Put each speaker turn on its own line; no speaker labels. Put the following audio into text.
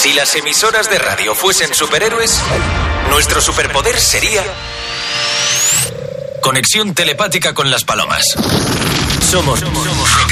Si las emisoras de radio fuesen superhéroes, nuestro superpoder sería conexión telepática con las palomas. Somos